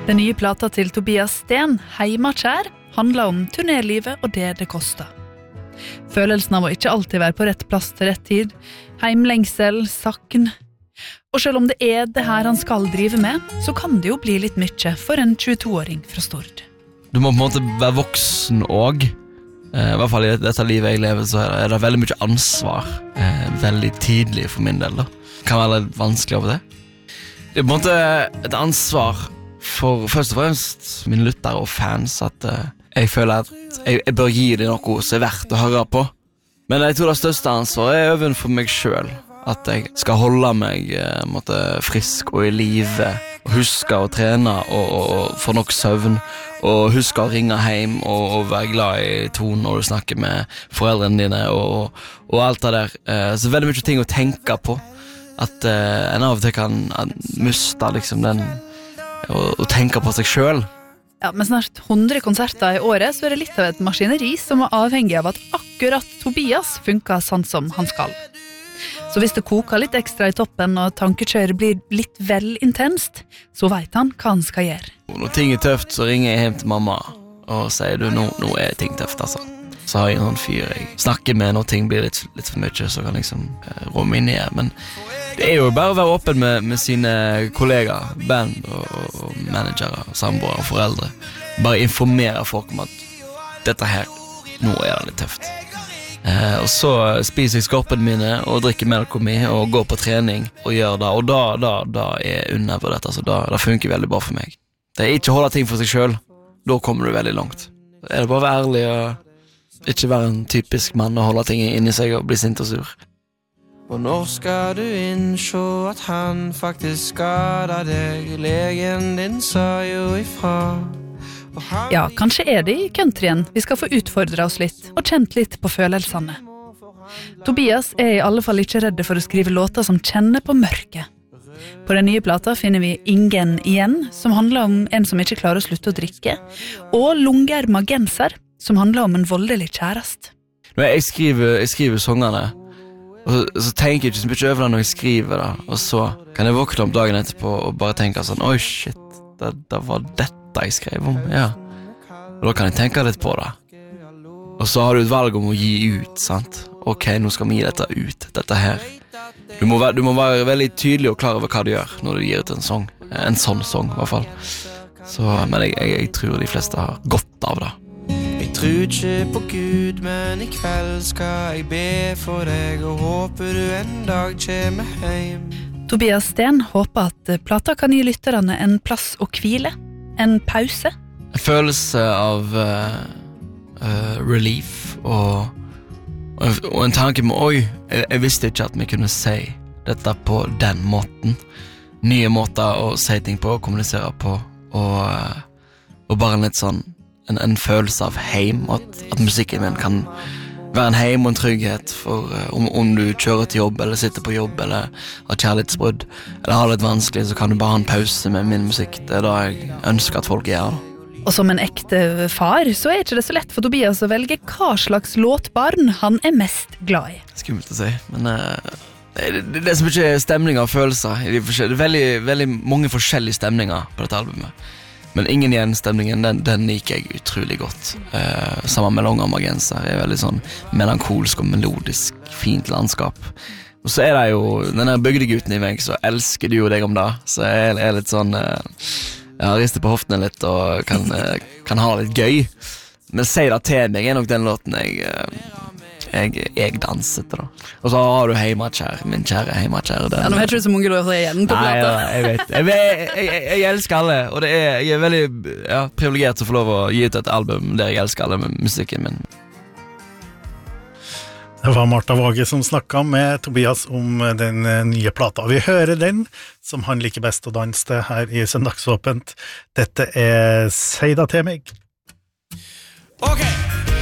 Den nye plata til Tobias Sten, Heimakjær, handler om turnélivet og det koster. Følelsen av å ikke alltid være på rett plass til rett tid, heimlengsel, sakn. Og selv om det det her han skal drive med, så kan det jo bli litt mye for en 22-åring fra Stord. Du må på en måte være voksen også. I hvert fall i dette livet jeg lever, så det veldig mye ansvar. Veldig tidlig for min del da. Det kan være litt vanskelig av det. Det på en måte et ansvar for først og fremst mine lyttere og fans, at jeg føler at jeg bør gi det noe som verdt å høre på. Men jeg tror det største ansvaret øven for meg selv, at jeg skal holde meg frisk og i live, og huske å trene og få nok søvn, og huske å ringe hjem og være glad i tonen når du snakker med foreldrene dine og alt det der. Så veldig mye ting å tenke på, at en av og til kan miste liksom den å tenke på seg selv. Ja, med snart 100 konserter i året så det litt av et maskineri som avhengig av at akkurat Tobias funker sånn som han skal. Så hvis det koker litt ekstra i toppen og tankekjøret blir litt vel intenst, så vet han hva han skal gjøre. Når ting tøft, så ringer jeg hjem til mamma og sier du, nå ting tøft altså. Så har jeg en sånn fyr jeg snakker med når ting blir litt for mye, så kan liksom romme inn i det. Men det jo bare å være åpen med sine kollegaer, band og managere, samboere og foreldre. Bare informere folk om at dette her, nå det litt tøft. Og så spiser jeg skorpene mine og drikker melk mi og går på trening og gjør det. Og da undervurdert, altså. Da funker veldig bra for meg. Det ikke å holde ting for seg selv, da kommer du veldig langt. Det bare å være ærlig og ikke være en typisk mann og holde ting inni seg og bli sint og sur. Og når skal du innså at han faktisk skader deg? Legen din sa jo ifra. Ja, kanskje det i countryen vi skal få utfordre oss litt og kjent litt på følelsene. Tobias i alle fall ikke redde for å skrive låter som kjenner på mørket. På den nye plata finner vi Ingen igjen, som handler om en som ikke klarer å slutte å drikke, og Lungerma genser, som handler om en voldelig kjærest. Når jeg skriver sangene, og så tenker jeg ikke så mye over det når jeg skriver det, og så kan jeg våkne opp dagen etterpå og bare tenke sånn, oi shit, det var dette jeg skrev om, ja. Og da kan jeg tenke litt på det. Og så har du et valg om å gi ut, sant? Ok, nå skal vi gi dette ut, dette her. Du må være veldig tydelig og klar over hva du gjør når du gir ut en sånn sang i hvert fall. Så, men jeg tror de fleste har godt av det. Jeg tror ikke på Gud, men i kveld skal jeg be for deg, og håper du en dag kommer hjem. Tobias Sten håper at plata kan gi lytterne en plass å hvile, en pause. En følelse av relief og en tanke med, oi, jeg visste ikke at vi kunne si dette på den måten. Nye måter å si ting på, kommunisere på, og bare litt sånn, en følelse av heim, at musikken min kan være en heim og en trygghet for om du kjører til jobb, eller sitter på jobb, eller har kjærlighetsbrudd, eller har det litt vanskelig, så kan du bare ha en pause med min musikk. Det det jeg ønsker at folk gjør. Og som en ekte far, så ikke det så lett for Tobias å velge hva slags låtbarn han mest glad i. Skummelt å si, men det så mye stemninger og følelser. Det veldig, veldig mange forskjellige stemninger på dette albumet. Men Ingen igjen-stemningen, den liker jeg utrolig godt. Sammen med Lungerma genser veldig sånn melankolsk og melodisk, fint landskap. Og så det jo denne bygdegutten i meg, så elsker du jo deg om det. Så jeg litt sånn, jeg rister på hoftene litt og kan ha det litt gøy. Men Si det til meg nok den låten jeg danset da. Og så har du Heimakjær, min kjære Heimakjær. Ja, nå vet du så mange låter igjen på plata. Nei, jeg vet. Jeg elsker alle, og jeg veldig privilegert til å få lov å gi ut et album der jeg elsker alle med musikken min. Det var Martha Våge som snakket med Tobias om den nye plata. Vi hører den, som han liker best å danse til her i Søndagsåpent. Dette Si det til meg. Ok!